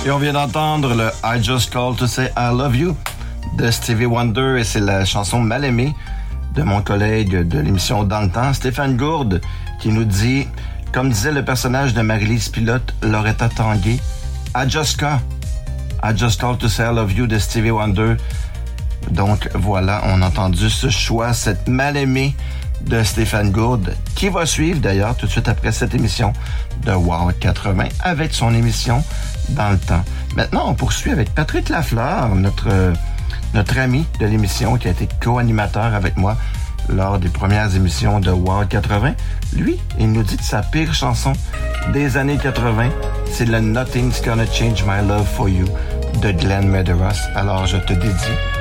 Et on vient d'entendre le I Just Called to Say I Love You de Stevie Wonder, et c'est la chanson mal aimée de mon collègue de l'émission Dans le temps, Stéphane Gourde, qui nous dit, comme disait le personnage de Marie-Lise Pilote, Loretta Tanguay, I Just Called to Say I Love You de Stevie Wonder. Donc voilà, on a entendu ce choix, cette mal aimée de Stéphane Gourde, qui va suivre d'ailleurs tout de suite après cette émission de Wow 80 avec son émission Dans le temps. Maintenant, on poursuit avec Patrick Lafleur, notre ami de l'émission qui a été co-animateur avec moi lors des premières émissions de Wow 80. Lui, il nous dit que sa pire chanson des années 80, c'est le Nothing's Gonna Change My Love for You de Glenn Medeiros. Alors, je te dédie